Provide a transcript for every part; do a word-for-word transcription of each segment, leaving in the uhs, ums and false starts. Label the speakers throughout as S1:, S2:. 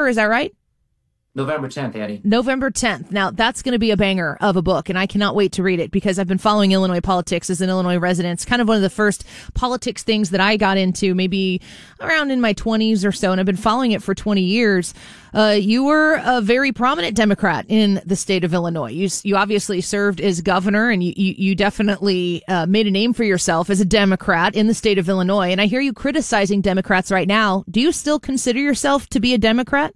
S1: Is that right?
S2: November tenth, Addie.
S1: November tenth. Now, that's going to be a banger of a book, and I cannot wait to read it because I've been following Illinois politics as an Illinois resident. It's kind of one of the first politics things that I got into maybe around in my twenties or so, and I've been following it for twenty years. Uh, you were a very prominent Democrat in the state of Illinois. You you obviously served as governor, and you, you, you definitely uh, made a name for yourself as a Democrat in the state of Illinois. And I hear you criticizing Democrats right now. Do you still consider yourself to be a Democrat?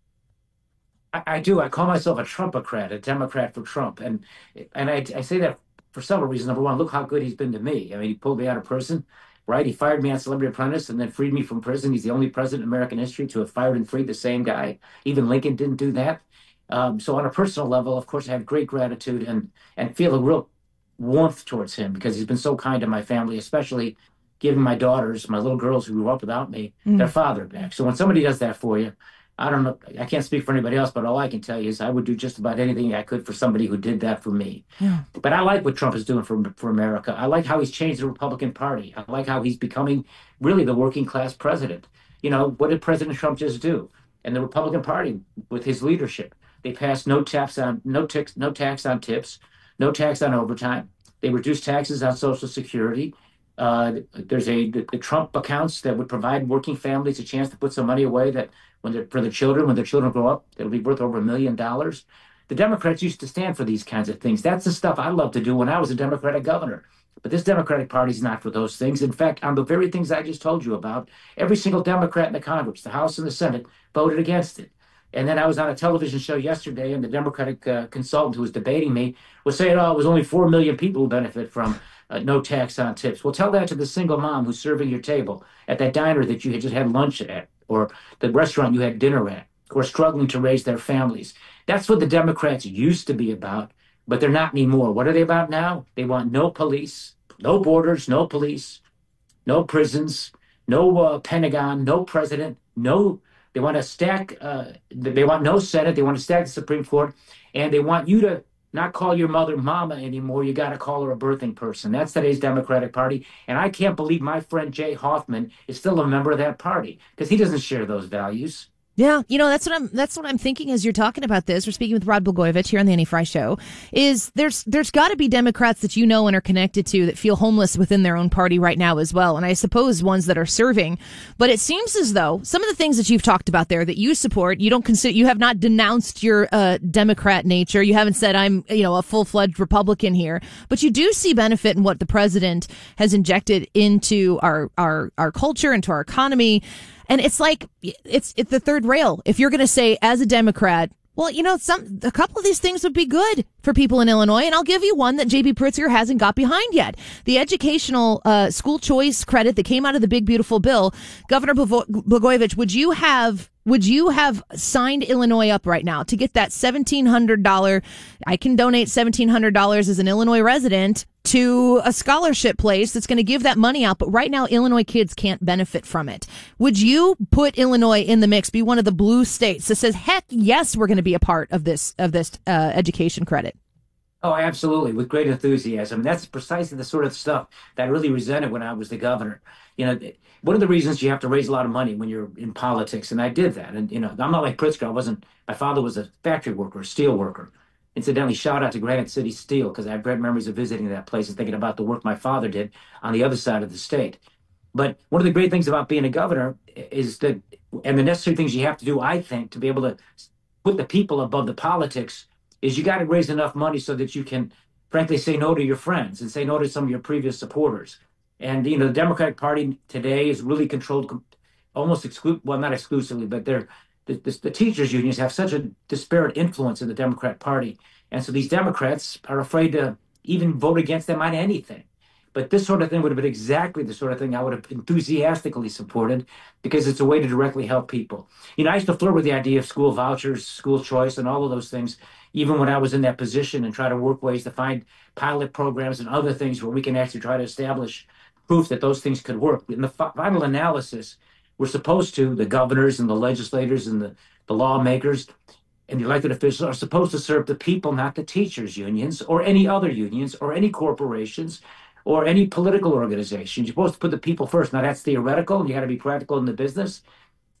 S2: I, I do. I call myself a Trumpocrat, a Democrat for Trump. And and I, I say that for several reasons. Number one, look how good he's been to me. I mean, he pulled me out of prison, right? He fired me on Celebrity Apprentice and then freed me from prison. He's the only president in American history to have fired and freed the same guy. Even Lincoln didn't do that. Um, so on a personal level, of course, I have great gratitude and and feel a real warmth towards him because he's been so kind to my family, especially giving my daughters, my little girls who grew up without me, mm. their father back. So when somebody does that for you, I don't know, I can't speak for anybody else, but all I can tell you is I would do just about anything I could for somebody who did that for me. Yeah. But I like what Trump is doing for for America. I like how he's changed the Republican Party. I like how he's becoming really the working class president. You know, what did President Trump just do? And the Republican Party, with his leadership, they passed no tax on no tax no tax on tips, no tax on overtime. They reduced taxes on Social Security. Uh, there's a the, the Trump accounts that would provide working families a chance to put some money away that when they're for their children, when their children grow up, it'll be worth over a million dollars. The Democrats used to stand for these kinds of things. That's the stuff I loved to do when I was a Democratic governor. But this Democratic Party is not for those things. In fact, on the very things I just told you about, every single Democrat in the Congress, the House and the Senate, voted against it. And then I was on a television show yesterday, and the Democratic uh, consultant who was debating me was saying, oh, it was only four million people who benefit from uh, no tax on tips. Well, tell that to the single mom who's serving your table at that diner that you had just had lunch at, or the restaurant you had dinner at, or struggling to raise their families. That's what the Democrats used to be about, but they're not anymore. What are they about now? They want no police, no borders, no police, no prisons, no uh, Pentagon, no president, no... They want to stack, uh, they want no Senate, they want to stack the Supreme Court, and they want you to not call your mother mama anymore. You got to call her a birthing person. That's today's Democratic Party. And I can't believe my friend Jay Hoffman is still a member of that party because he doesn't share those values.
S1: Yeah, you know, that's what I'm that's what I'm thinking as you're talking about this. We're speaking with Rod Blagojevich here on the Annie Frey Show. Is there's there's got to be Democrats that you know and are connected to that feel homeless within their own party right now as well. And I suppose ones that are serving. But it seems as though some of the things that you've talked about there that you support, you don't consider, you have not denounced your uh, Democrat nature. You haven't said I'm, you know, a full-fledged Republican here. But you do see benefit in what the president has injected into our our our culture, into our economy. And it's like, it's it's the third rail. If you're going to say as a Democrat, well, you know, some a couple of these things would be good for people in Illinois. And I'll give you one that J B Pritzker hasn't got behind yet. The educational uh, school choice credit that came out of the big, beautiful bill. Governor Blagojevich, would you have would you have signed Illinois up right now to get that seventeen hundred dollars? I can donate seventeen hundred dollars as an Illinois resident to a scholarship place that's going to give that money out. But right now, Illinois kids can't benefit from it. Would you put Illinois in the mix, be one of the blue states that says, heck, yes, we're going to be a part of this of this uh, education credit?
S2: Oh, absolutely, with great enthusiasm. That's precisely the sort of stuff that I really resented when I was the governor. You know, one of the reasons you have to raise a lot of money when you're in politics, and I did that. And, you know, I'm not like Pritzker. I wasn't, my father was a factory worker, a steel worker. Incidentally, shout out to Granite City Steel, because I have great memories of visiting that place and thinking about the work my father did on the other side of the state. But one of the great things about being a governor is that, and the necessary things you have to do, I think, to be able to put the people above the politics, is you got to raise enough money so that you can, frankly, say no to your friends and say no to some of your previous supporters. And, you know, the Democratic Party today is really controlled almost exclu- well, not exclusively, but they're The, the, the teachers' unions have such a disparate influence in the Democrat Party. And so these Democrats are afraid to even vote against them on anything. But this sort of thing would have been exactly the sort of thing I would have enthusiastically supported because it's a way to directly help people. You know, I used to flirt with the idea of school vouchers, school choice, and all of those things, even when I was in that position, and try to work ways to find pilot programs and other things where we can actually try to establish proof that those things could work. In the final analysis, we're supposed to, the governors and the legislators and the, the lawmakers and the elected officials are supposed to serve the people, not the teachers' unions or any other unions or any corporations or any political organization. You're supposed to put the people first. Now, that's theoretical, and you got to be practical in the business.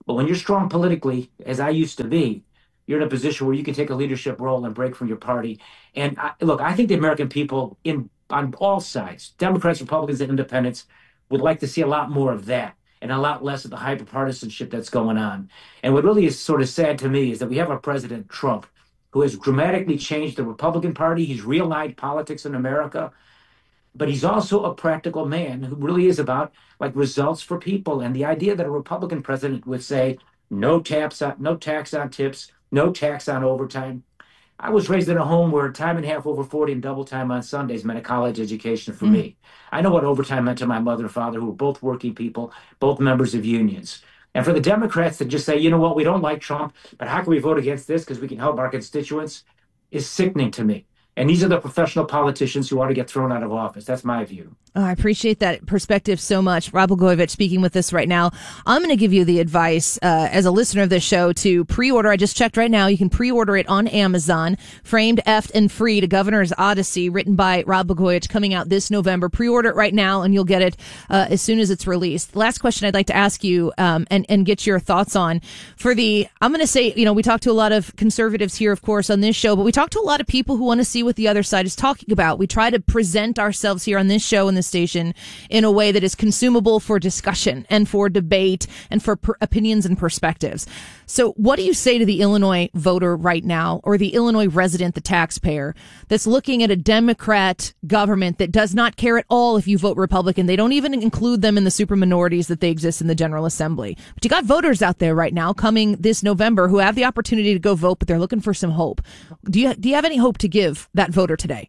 S2: But when you're strong politically, as I used to be, you're in a position where you can take a leadership role and break from your party. And I, look, I think the American people in on all sides, Democrats, Republicans, and independents, would like to see a lot more of that and a lot less of the hyperpartisanship that's going on. And what really is sort of sad to me is that we have our president, Trump, who has dramatically changed the Republican Party. He's realigned politics in America, but he's also a practical man who really is about like results for people. And the idea that a Republican president would say no tax on, no tax on tips, no tax on overtime. I was raised in a home where time and a half over forty and double time on Sundays meant a college education for
S1: Mm.
S2: me. I know what overtime meant to my mother and father, who were both working people, both members of unions. And for the Democrats to just say, you know what, we don't like Trump, but how can we vote against this because we can help our constituents, is sickening to me. And these are the professional politicians who ought to get thrown out of office. That's my view.
S1: Oh, I appreciate that perspective so much. Rob Blagojevich speaking with us right now. I'm going to give you the advice uh, as a listener of this show to pre-order. I just checked right now. You can pre-order it on Amazon. Framed, Effed, and Free, to Governor's Odyssey, written by Rob Blagojevich, coming out this November. Pre-order it right now, and you'll get it uh, as soon as it's released. Last question I'd like to ask you um, and, and get your thoughts on. For the, I'm going to say, you know, we talk to a lot of conservatives here, of course, on this show, but we talk to a lot of people who want to see what the other side is talking about. We try to present ourselves here on this show and this station in a way that is consumable for discussion and for debate and for per- opinions and perspectives. So what do you say to the Illinois voter right now, or the Illinois resident, the taxpayer, that's looking at a Democrat government that does not care at all if you vote Republican? They don't even include them in the super minorities that they exist in the General Assembly. But you got voters out there right now coming this November who have the opportunity to go vote, but they're looking for some hope. Do you, do you have any hope to give that voter today?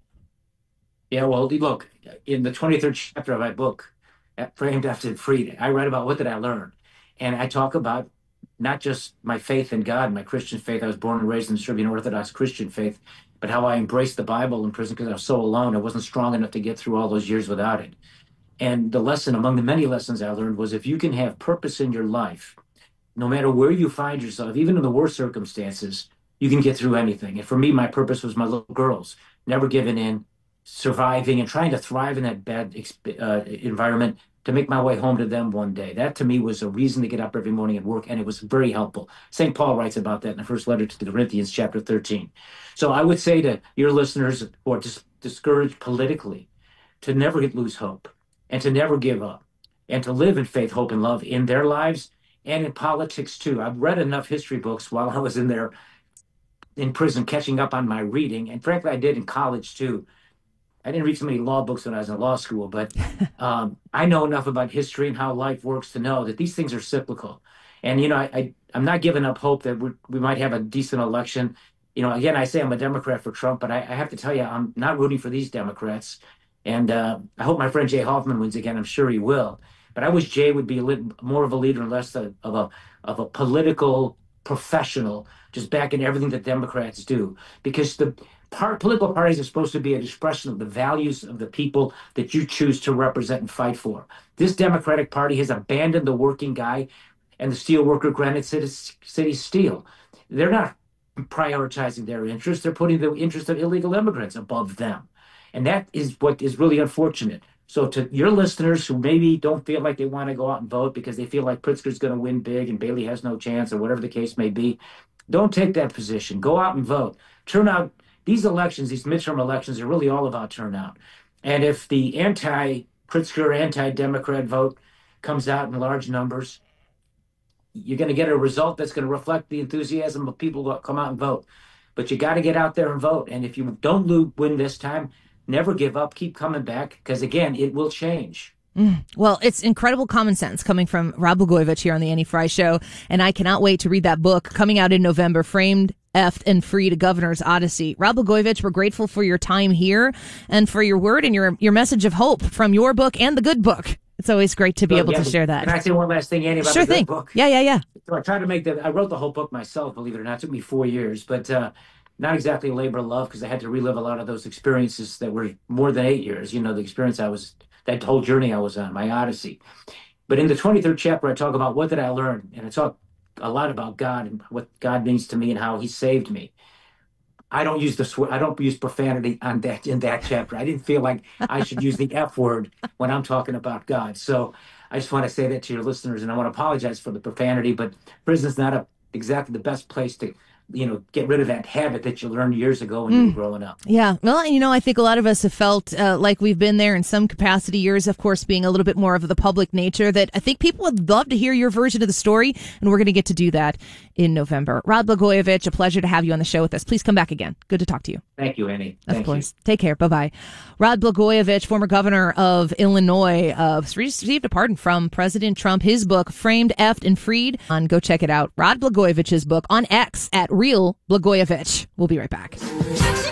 S2: Yeah, well, look, in the twenty-third chapter of my book, Framed, Effed, and Free, I write about what did I learn. And I talk about not just my faith in God, my Christian faith. I was born and raised in the Serbian Orthodox Christian faith, but how I embraced the Bible in prison because I was so alone. I wasn't strong enough to get through all those years without it. And the lesson, among the many lessons I learned, was if you can have purpose in your life, no matter where you find yourself, even in the worst circumstances, you can get through anything. And for me, my purpose was my little girls, never giving in, surviving, and trying to thrive in that bad uh, environment to make my way home to them one day. That to me was a reason to get up every morning and work, and it was very helpful. Saint Paul writes about that in the first letter to the Corinthians, chapter thirteen. So I would say to your listeners who are dis- discouraged politically, to never lose hope and to never give up and to live in faith, hope, and love in their lives and in politics too. I've read enough history books while I was in there in prison, catching up on my reading, and frankly, I did in college too. I didn't read so many law books when I was in law school, but um, I know enough about history and how life works to know that these things are cyclical. And, you know, I, I, I'm not giving up hope that we we might have a decent election. You know, again, I say I'm a Democrat for Trump, but I, I have to tell you, I'm not rooting for these Democrats. And uh, I hope my friend Jay Hoffman wins again. I'm sure he will. But I wish Jay would be a little more of a leader and less of a, of a political professional, just backing everything that Democrats do. Because the Part, political parties are supposed to be an expression of the values of the people that you choose to represent and fight for. This Democratic Party has abandoned the working guy and the steel worker, Granite City, City Steel. They're not prioritizing their interests. They're putting the interest of illegal immigrants above them. And that is what is really unfortunate. So to your listeners who maybe don't feel like they want to go out and vote because they feel like Pritzker's going to win big and Bailey has no chance or whatever the case may be, don't take that position. Go out and vote. Turn out. These elections, these midterm elections, are really all about turnout. And if the anti-Pritzker, anti-Democrat vote comes out in large numbers, you're going to get a result that's going to reflect the enthusiasm of people who come out and vote. But you got to get out there and vote. And if you don't lose, win this time, never give up. Keep coming back because, again, it will change.
S1: Mm. Well, it's incredible common sense coming from Rob Blagojevich here on the Annie Frey Show. And I cannot wait to read that book coming out in November, Framed, Effed, and Free, to Governor's Odyssey. Rob Blagojevich, we're grateful for your time here and for your word and your your message of hope from your book and the good book. It's always great to be well, able
S2: yeah,
S1: to share that.
S2: Can I say one last thing, Annie, about
S1: sure
S2: the
S1: thing.
S2: good book?
S1: Yeah, yeah, yeah.
S2: So I tried to make the, I wrote the whole book myself, believe it or not. It took me four years, but uh, not exactly a labor of love because I had to relive a lot of those experiences that were more than eight years. You know, the experience I was, that whole journey I was on, my Odyssey. But in the twenty-third chapter, I talk about what did I learn? And I talk a lot about God and what God means to me and how he saved me. I don't use the swear, I don't use profanity on that in that chapter. I didn't feel like I should use the F word when I'm talking about God. So I just want to say that to your listeners, and I want to apologize for the profanity, but prison's not a, exactly the best place to, you know, get rid of that habit that you learned years ago when mm. you were growing up.
S1: Yeah. Well, you know, I think a lot of us have felt uh, like we've been there in some capacity, yours, of course, being a little bit more of the public nature, that I think people would love to hear your version of the story, and we're going to get to do that in November. Rod Blagojevich, a pleasure to have you on the show with us. Please come back again. Good to talk to you.
S2: Thank you, Annie.
S1: Of
S2: Thank
S1: course.
S2: You.
S1: Take care. Bye-bye. Rod Blagojevich, former governor of Illinois, uh, received a pardon from President Trump. His book, Framed, Effed, and Freed. On, go check it out. Rod Blagojevich's book on X at Real Blagojevich. We'll be right back.